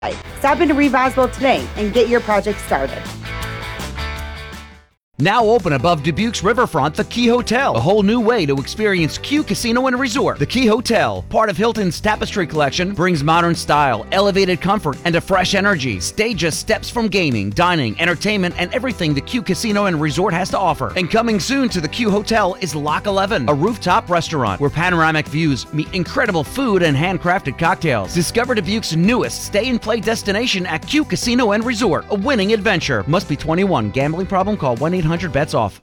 Stop into Reeve Oswald today and get your project started. Now open above Dubuque's riverfront, the Key Hotel. A whole new way to experience Q Casino and Resort. The Key Hotel, part of Hilton's Tapestry Collection, brings modern style, elevated comfort, and a fresh energy. Stay just steps from gaming, dining, entertainment, and everything the Q Casino and Resort has to offer. And coming soon to the Q Hotel is Lock 11, a rooftop restaurant where panoramic views meet incredible food and handcrafted cocktails. Discover Dubuque's newest stay-and-play destination at Q Casino and Resort. A winning adventure. Must be 21. Gambling problem? Call 1-800-BETS-OFF.